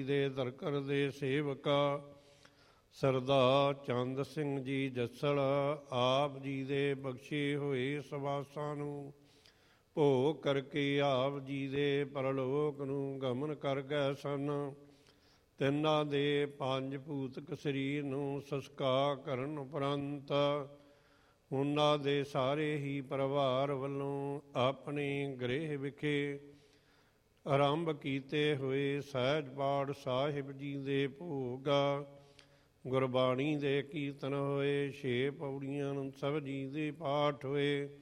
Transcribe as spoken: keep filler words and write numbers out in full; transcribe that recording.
ਦੇ ਦਰਕਰ ਦੇ ਸੇਵਕਾ ਸਰਦਾਰ ਚੰਦ ਸਿੰਘ ਜੀ ਜੱਸਲ ਆਪ ਜੀ ਦੇ ਬਖਸ਼ੇ ਹੋਏ ਸਵਾਸਾਂ ਨੂੰ ਭੋਗ ਕਰਕੇ ਆਪ ਜੀ ਦੇ ਪਰਲੋਕ ਨੂੰ ਗਮਨ ਕਰ ਗਏ ਸਨ। ਤਿੰਨਾਂ ਦੇ ਪੰਜ ਭੂਤਕ ਸਰੀਰ ਨੂੰ ਸੰਸਕਾਰ ਕਰਨ ਉਪਰੰਤ ਉਹਨਾਂ ਦੇ ਸਾਰੇ ਹੀ ਪਰਿਵਾਰ ਵੱਲੋਂ ਆਪਣੇ ਗ੍ਰਹਿ ਵਿਖੇ ਆਰੰਭ ਕੀਤੇ ਹੋਏ ਸਹਿਜ ਪਾਠ ਸਾਹਿਬ ਜੀ ਦੇ ਭੋਗ, ਗੁਰਬਾਣੀ ਦੇ ਕੀਰਤਨ ਹੋਏ, ਛੇ ਪੌੜੀਆਂ ਸਭ ਜੀ ਦੇ ਪਾਠ ਹੋਏ।